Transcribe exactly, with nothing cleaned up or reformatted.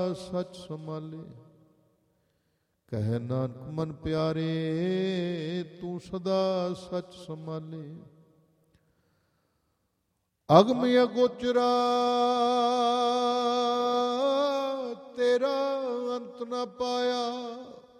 ਸਚ ਸੰਭਾਲੇ। ਕਹਿ ਨਾਨਕ ਮਨ ਪਿਆਰੇ ਤੂੰ ਸਦਾ ਸਚ ਸੰਭਾਲੇ। ਅਗਮ ਅਗੋਚਰਾ ਤੇਰਾ ਅੰਤ ਨਾ ਪਾਇਆ।